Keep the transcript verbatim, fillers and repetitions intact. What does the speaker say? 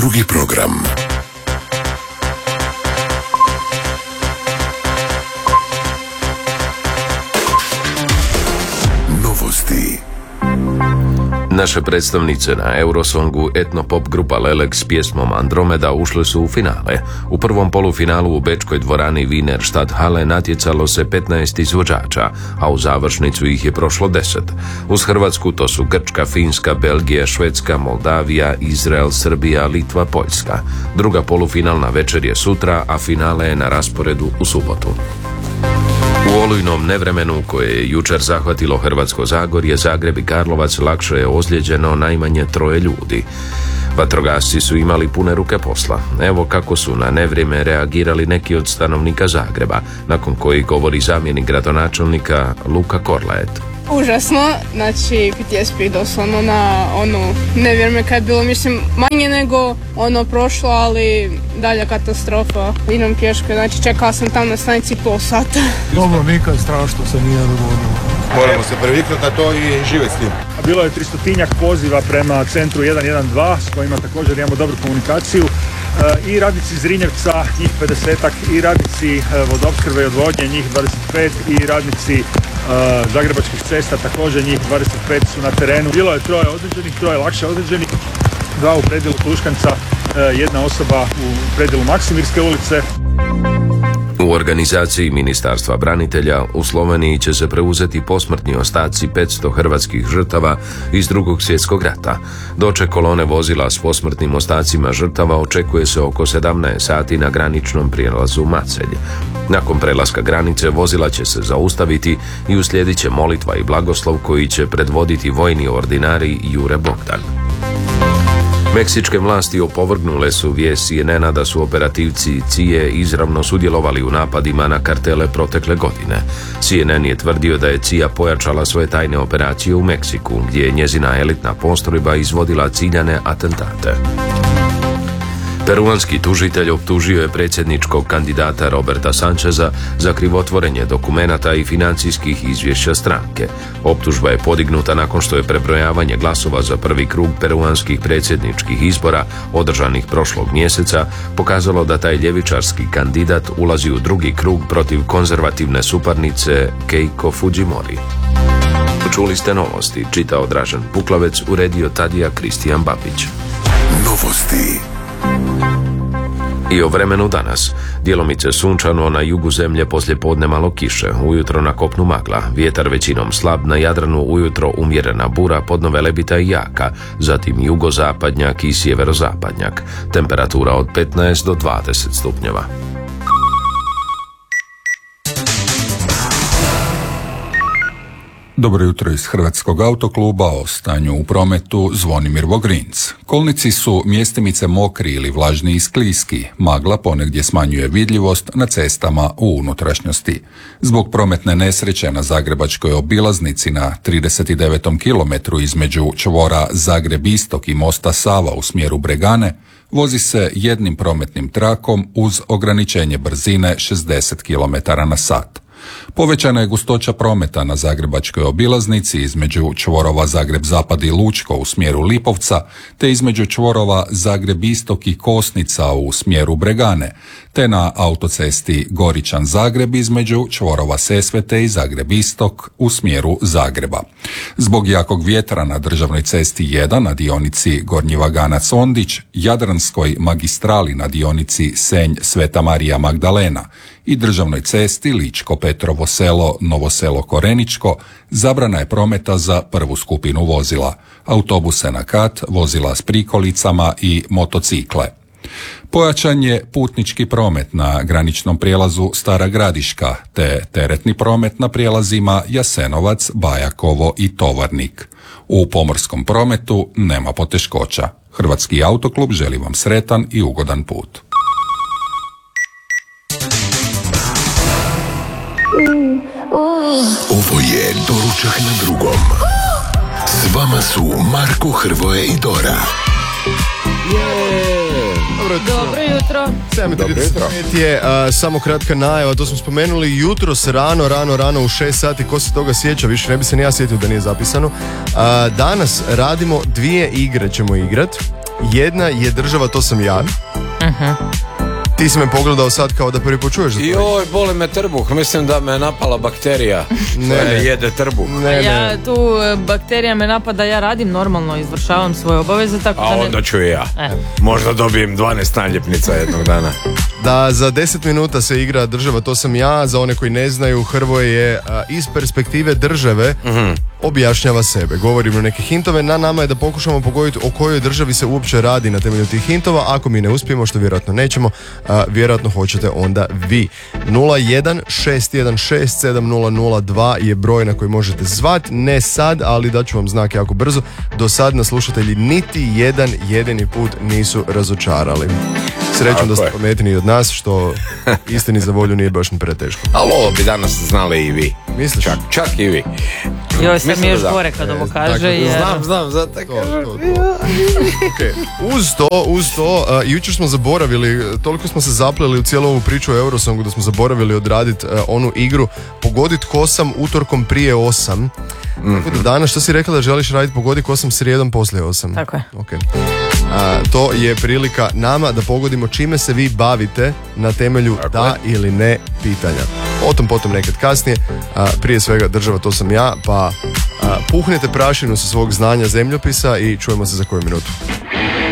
Drugi program. Novosti. Naše predstavnice na Eurosongu etno-pop grupa Lelek s pjesmom Andromeda ušle su u finale. U prvom polufinalu u bečkoj dvorani Wiener Stadthalle natjecalo se petnaest izvođača, a u završnicu ih je prošlo deset. Uz Hrvatsku to su Grčka, Finska, Belgija, Švedska, Moldavija, Izrael, Srbija, Litva, Poljska. Druga polufinalna večer je sutra, a finale je na rasporedu u subotu. U olujnom nevremenu koje je jučer zahvatilo Hrvatsko Zagorje, Zagreb i Karlovac lakše je ozlijeđeno najmanje troje ljudi. Vatrogasci su imali pune ruke posla. Evo kako su na nevrijeme reagirali neki od stanovnika Zagreba, nakon kojih govori zamjenik gradonačelnika Luka Korlaet. Užasno, znači P T S D doslovno na ono nevrijeme kad je bilo, mislim, manje nego ono prošlo, ali dalja katastrofa. Idem pješke, znači čekala sam tam na stanici pol sata. Dobro, nikad strašno se nije dogodilo. Moramo se previknuti na to i živjeti s tim. Bilo je tristotinjak poziva prema centru jedan jedan dva s kojima također imamo dobru komunikaciju. E, I radnici Zrinjevca, njih pedesetak, i radnici vodoopskrbe i odvodnje, njih dvadeset pet, i radnici e, Zagrebačkih cesta, također njih dvadeset pet su na terenu. Bilo je troje određenih, troje lakše određenih, dva u predjelu Tuškanca, e, jedna osoba u predjelu Maksimirske ulice. U organizaciji Ministarstva branitelja u Sloveniji će se preuzeti posmrtni ostaci petsto hrvatskih žrtava iz Drugog svjetskog rata. Doček kolone vozila s posmrtnim ostacima žrtava očekuje se oko sedamnaest sati na graničnom prijelazu Macelj. Nakon prelaska granice vozila će se zaustaviti i uslijedit će molitva i blagoslov koji će predvoditi vojni ordinari Jure Bogdan. Meksičke vlasti opovrgnule su vijest C N N-a da su operativci C I A izravno sudjelovali u napadima na kartele protekle godine. C N N je tvrdio da je C I A pojačala svoje tajne operacije u Meksiku, gdje je njezina elitna postrojba izvodila ciljane atentate. Peruanski tužitelj optužio je predsjedničkog kandidata Roberta Sancheza za krivotvorenje dokumenata i financijskih izvješća stranke. Optužba je podignuta nakon što je prebrojavanje glasova za prvi krug peruanskih predsjedničkih izbora održanih prošlog mjeseca pokazalo da taj ljevičarski kandidat ulazi u drugi krug protiv konzervativne suparnice Keiko Fujimori. Čuli ste novosti, čitao Dražen Puklavec, uredio Tadija Kristijan Babić. Novosti. I o vremenu danas. Djelomice sunčano, na jugu zemlje poslijepodne malo kiše, ujutro na kopnu magla, vjetar većinom slab, na Jadranu ujutro umjerena bura, podno velebita i jaka, zatim jugozapadnjak i sjeverozapadnjak. Temperatura od petnaest do dvadeset stupnjeva. Dobro jutro iz Hrvatskog autokluba. O stanju u prometu Zvonimir Vogrinc. Kolnici su mjestimice mokri ili vlažni i skliski. Magla ponegdje smanjuje vidljivost na cestama u unutrašnjosti. Zbog prometne nesreće na zagrebačkoj obilaznici na trideset devetom kilometru između čvora Zagreb Istok i mosta Sava u smjeru Bregane vozi se jednim prometnim trakom uz ograničenje brzine šezdeset kilometara na sat. Povećana je gustoća prometa na zagrebačkoj obilaznici između čvorova Zagreb Zapad i Lučko u smjeru Lipovca, te između čvorova Zagreb Istok i Kosnica u smjeru Bregane, te na autocesti Goričan Zagreb između čvorova Sesvete i Zagreb Istok u smjeru Zagreba. Zbog jakog vjetra na državnoj cesti jedan na dionici Gornji Vaganac-Ondić, Jadranskoj magistrali na dionici Senj Sveta Marija Magdalena i državnoj cesti Ličko-Petrovo selo Novo selo Koreničko zabrana je prometa za prvu skupinu vozila, autobuse na kat, vozila s prikolicama i motocikle. Pojačan je putnički promet na graničnom prijelazu Stara Gradiška, te teretni promet na prijelazima Jasenovac, Bajakovo i Tovarnik. U pomorskom prometu nema poteškoća. Hrvatski autoklub želi vam sretan i ugodan put. Ovo je Doručak na drugom. S vama su Marko, Hrvoje i Dora. Dobro jutro. Dobro jutro. sedam trideset pet je uh, samo kratka najava, to smo spomenuli jutros rano, rano, rano u šest sati, ko se toga sjeća, više ne bi se ni ja sjetio da nije zapisano. Uh, danas radimo dvije igre ćemo igrat. Jedna je država, to sam ja. Uh-huh. Ti si me pogledao sad kao da prvi put čuješ za to. Joj, boli me trbuh. Mislim da me napala bakterija ne, koja ne. jede trbuh. Ne, ne. Ja tu bakterija me napada, ja radim normalno, izvršavam svoje obaveze, tako da A ne... onda ću i ja. E. Možda dobijem dvanaest naljepnica jednog dana. Da, za deset minuta se igra država, to sam ja. Za one koji ne znaju, Hrvoje je a, iz perspektive države mm-hmm. objašnjava sebe. Govorimo neke hintove, na nama je da pokušamo pogoditi o kojoj državi se uopće radi na temelju tih hintova. Ako mi ne uspijemo, što vjerojatno nećemo, a, vjerojatno hoćete onda vi. nula jedan šest jedan šest sedam nula nula dva je broj na koji možete zvat. Ne sad, ali daću vam znak jako brzo. Do sad nas slušatelji niti jedan jedini put nisu razočarali. Srećom da ste pametniji od nas, što istini za volju nije baš ni preteško. Ali ovo bi danas znali i vi. Misliš? Čak, čak i vi. Joj, sam Mislim još da gore kad ovo kaže. dakle, Jer... Znam, znam, zato kažem. Okay. Uz to, uz to, uh, jučer smo zaboravili, toliko smo se zapleli u cijelu ovu priču o Eurosongu da smo zaboravili odraditi uh, onu igru Pogodit kosam utorkom prije osam. Mm-hmm. Danas što si rekla da želiš raditi Pogodit kosam srijedom poslije osam? Tako je. Okay. Uh, to je prilika nama da pogodimo čime se vi bavite na temelju tako da je. Ili ne pitanja. O tom potom nekad kasnije. Uh, prije svega država, to sam ja, pa uh, puhnete prašinu sa svog znanja zemljopisa i čujemo se za koju minutu.